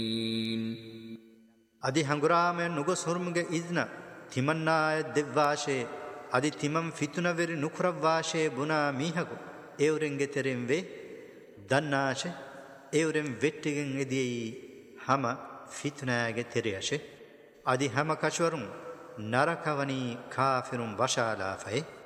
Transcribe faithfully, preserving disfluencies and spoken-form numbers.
අදි හංගුරාමය නුගොස් හුරුමුගේ ඉዝන තිමන්නාය දෙව්වාශේ අදි තිමම් ෆිතුනවෙරි නුකුරව්වාශේ බුනා මීහකු එවුරෙන්ගෙ තෙරෙන් වේ දන්නාශ එවුරෙන් වෙට්ටිගෙන් එදියයි හම ෆිතුනෑගේ තෙරයශේ අදි හැම කශවරුන් නරකවනී කාෆිරුම් වශාලාෆයේ